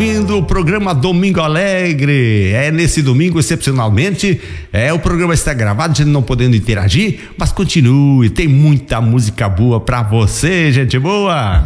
ouvindo o programa Domingo Alegre. Nesse domingo, excepcionalmente, o programa está gravado, a gente não podendo interagir, mas continue, tem muita música boa pra você, gente boa.